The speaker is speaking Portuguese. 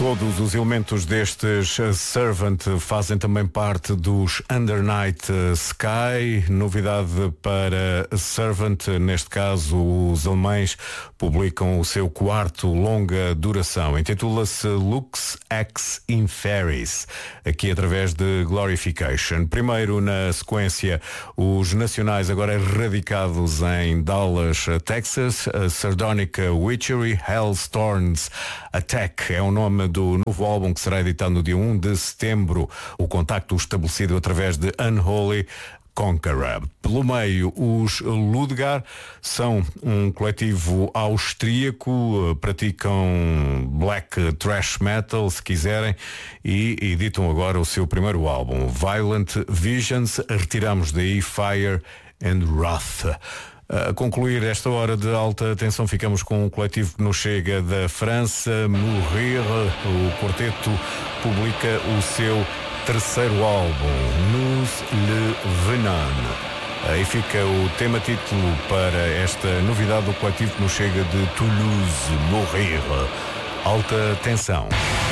Todos os elementos destes Servant fazem também parte dos Under Night Sky. Novidade para Servant, neste caso os alemães publicam o seu quarto longa duração. Intitula-se Lux Ex Inferis, aqui através de Glorification. Primeiro na sequência, os nacionais agora radicados em Dallas, Texas, Sardonica Witchery, Hellstorms Attack é o nome do novo álbum que será editado no dia 1 de setembro. O contacto estabelecido através de Unholy Conqueror. Pelo meio, os Ludgar são um coletivo austríaco, praticam black thrash metal, se quiserem, e editam agora o seu primeiro álbum, Violent Visions. Retiramos daí Fire and Wrath. A concluir esta hora de alta tensão, ficamos com um coletivo que nos chega da França, Mourir. O quarteto publica o seu terceiro álbum, Nous le Venin. Aí fica o tema-título para esta novidade do coletivo que nos chega de Toulouse, Mourir. Alta tensão.